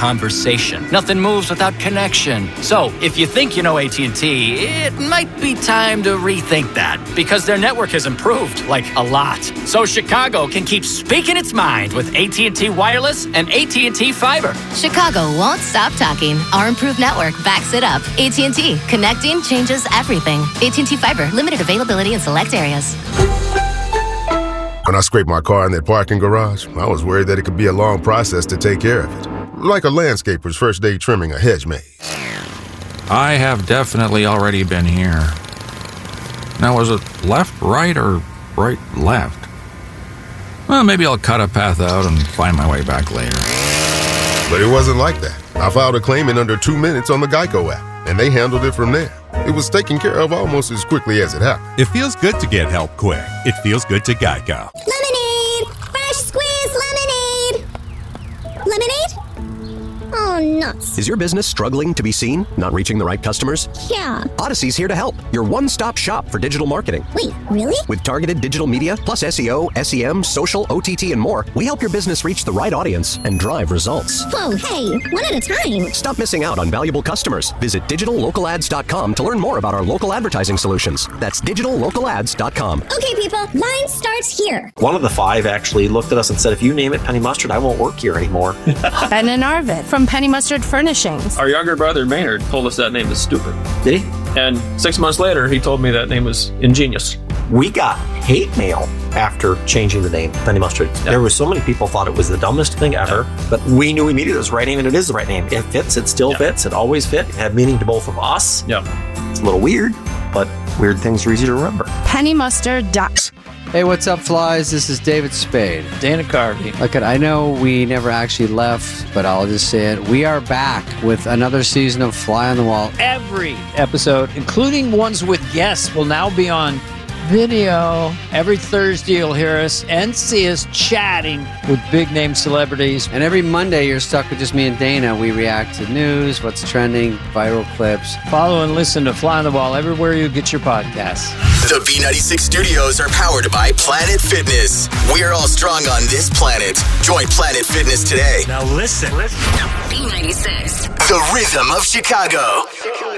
conversation. Nothing moves without connection. So, if you think you know AT&T, it might be time to rethink that, because their network has improved, like a lot. So Chicago can keep speaking its mind with AT&T Wireless and AT&T Fiber. Chicago won't stop talking. Our improved network backs it up. AT&T. Connecting changes everything. AT&T Fiber. Limited availability in select areas. When I scraped my car in that parking garage, I was worried that it could be a long process to take care of it. Like a landscaper's first day trimming a hedge maze. I have definitely already been here. Now, was it left, right, or right, left? Well, maybe I'll cut a path out and find my way back later. But it wasn't like that. I filed a claim in under 2 minutes on the Geico app, and they handled it from there. It was taken care of almost as quickly as it happened. It feels good to get help quick. It feels good to Geico. Lemonade! Fresh squeezed lemonade! Lemonade? Oh, nuts. Is your business struggling to be seen? Not reaching the right customers? Yeah. Odyssey's here to help. Your one-stop shop for digital marketing. Wait, really? With targeted digital media, plus SEO, SEM, social, OTT, and more, we help your business reach the right audience and drive results. Whoa, hey, one at a time. Stop missing out on valuable customers. Visit digitallocalads.com to learn more about our local advertising solutions. That's digitallocalads.com. Okay, people, line starts here. One of the 5 actually looked at us and said, if you name it Penny Mustard, I won't work here anymore. Ben and Arvid from Penny Mustard Furnishings. Our younger brother, Maynard, told us that name is stupid. Did he? And 6 months later, he told me that name was ingenious. We got hate mail after changing the name, Penny Mustard. Yeah. There were so many people thought it was the dumbest thing ever, but we knew immediately it was the right name, and it is the right name. It fits, it still fits, it always fit. It had meaning to both of us. Yeah. It's a little weird, but weird things are easy to remember. Penny Mustard Ducks. Hey, what's up, flies? This is David Spade. Dana Carvey. Look, I know we never actually left, but I'll just say it. We are back with another season of Fly on the Wall. Every episode, including ones with guests, will now be on video. Every Thursday, you'll hear us and see us chatting with big-name celebrities. And every Monday, you're stuck with just me and Dana. We react to news, what's trending, viral clips. Follow and listen to Fly on the Wall everywhere you get your podcasts. The B96 studios are powered by Planet Fitness. We're all strong on this planet. Join Planet Fitness today. Now listen. B96. The rhythm of Chicago.